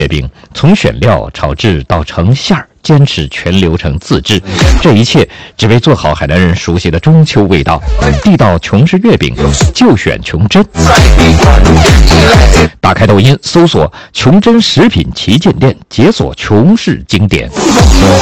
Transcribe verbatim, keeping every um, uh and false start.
月饼，从选料、炒制到成馅儿，坚持全流程自制，这一切只为做好海南人熟悉的中秋味道。地道琼氏月饼，就选琼珍。打开抖音，搜索“琼珍食品旗舰店”，解锁琼氏经典。